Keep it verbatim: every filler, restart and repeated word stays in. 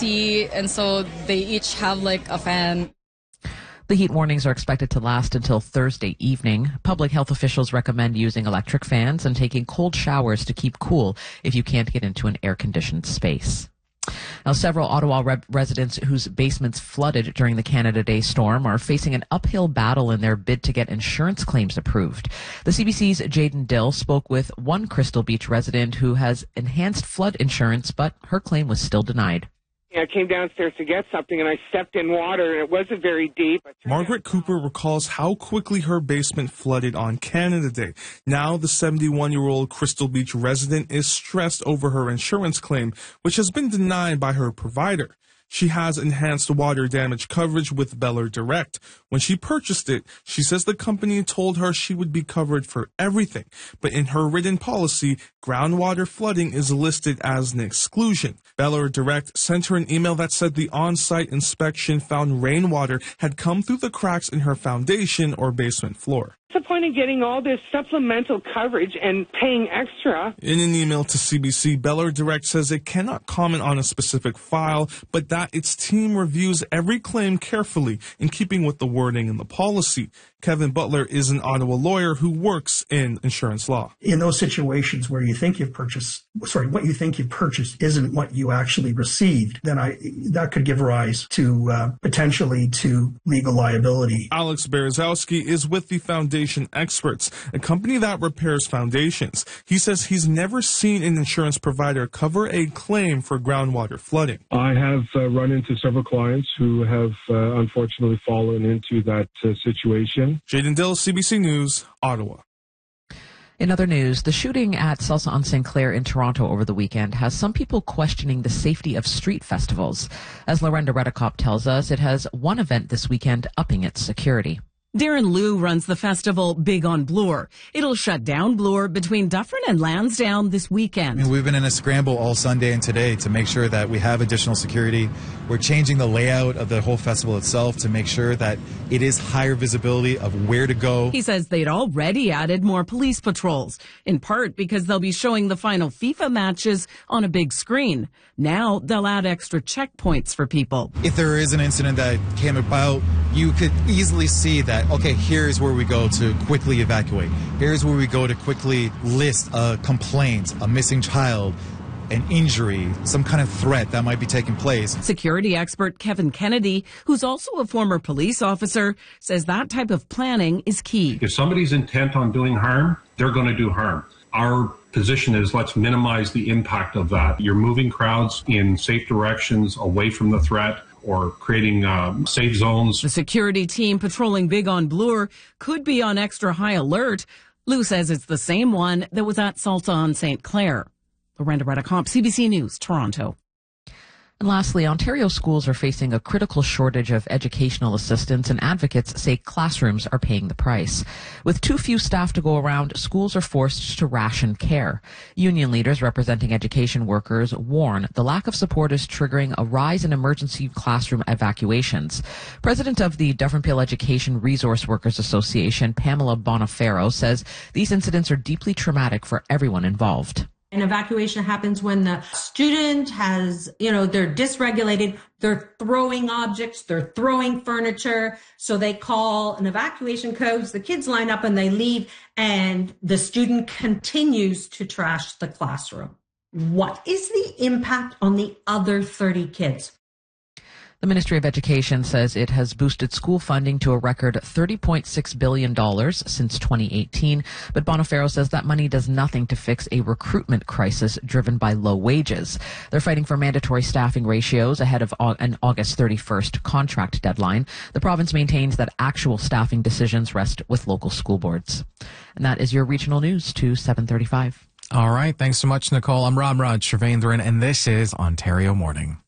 And so they each have like a fan. The heat warnings are expected to last until Thursday evening. Public health officials recommend using electric fans and taking cold showers to keep cool if you can't get into an air-conditioned space. Now, several Ottawa re- residents whose basements flooded during the Canada Day storm are facing an uphill battle in their bid to get insurance claims approved. The C B C's Jaden Dill spoke with one Crystal Beach resident who has enhanced flood insurance, but her claim was still denied. I came downstairs to get something, and I stepped in water, and it wasn't very deep. Margaret Cooper recalls how quickly her basement flooded on Canada Day. Now, the seventy-one-year-old Crystal Beach resident is stressed over her insurance claim, which has been denied by her provider. She has enhanced water damage coverage with Beller Direct. When she purchased it, she says the company told her she would be covered for everything. But in her written policy, groundwater flooding is listed as an exclusion. Beller Direct sent her an email that said the on-site inspection found rainwater had come through the cracks in her foundation or basement floor. What's the point of getting all this supplemental coverage and paying extra? In an email to C B C, Beller Direct says it cannot comment on a specific file, but that its team reviews every claim carefully in keeping with the wording in the policy. Kevin Butler is an Ottawa lawyer who works in insurance law. In those situations where you think you've purchased, sorry, what you think you've purchased isn't what you actually received, then I that could give rise to uh, potentially to legal liability. Alex Berezowski is with the Foundation Experts, a company that repairs foundations. He says he's never seen an insurance provider cover a claim for groundwater flooding. I have uh, run into several clients who have uh, unfortunately fallen into that uh, situation. Jaden Dill, C B C News, Ottawa. In other news, the shooting at Salsa on Saint Clair in Toronto over the weekend has some people questioning the safety of street festivals. As Lorenda Redekop tells us, it has one event this weekend upping its security. Darren Liu runs the festival Big on Bloor. It'll shut down Bloor between Dufferin and Lansdowne this weekend. I mean, we've been in a scramble all Sunday and today to make sure that we have additional security. We're changing the layout of the whole festival itself to make sure that it is higher visibility of where to go. He says they'd already added more police patrols, in part because they'll be showing the final FIFA matches on a big screen. Now they'll add extra checkpoints for people. If there is an incident that came about, you could easily see that, okay, here's where we go to quickly evacuate. Here's where we go to quickly list a complaint, a missing child, an injury, some kind of threat that might be taking place. Security expert Kevin Kennedy, who's also a former police officer, says that type of planning is key. If somebody's intent on doing harm, they're going to do harm. Our position is let's minimize the impact of that. You're moving crowds in safe directions away from the threat, or creating um, safe zones. The security team patrolling Big on Bloor could be on extra high alert. Lou says it's the same one that was at Salsa on Saint Clair. Lorenda Redekop, C B C News, Toronto. And lastly, Ontario schools are facing a critical shortage of educational assistants, and advocates say classrooms are paying the price. With too few staff to go around, schools are forced to ration care. Union leaders representing education workers warn the lack of support is triggering a rise in emergency classroom evacuations. President of the Dufferin Peel Education Resource Workers Association, Pamela Bonafero, says these incidents are deeply traumatic for everyone involved. An evacuation happens when the student has, you know, they're dysregulated, they're throwing objects, they're throwing furniture. So they call an evacuation codes, the kids line up and they leave, and the student continues to trash the classroom. What is the impact on the other thirty kids? The Ministry of Education says it has boosted school funding to a record thirty point six billion dollars since twenty eighteen, but Bonafero says that money does nothing to fix a recruitment crisis driven by low wages. They're fighting for mandatory staffing ratios ahead of an August thirty-first contract deadline. The province maintains that actual staffing decisions rest with local school boards. And that is your regional news to seven thirty-five. All right. Thanks so much, Nicole. I'm Ram Raj Shrivendran, and this is Ontario Morning.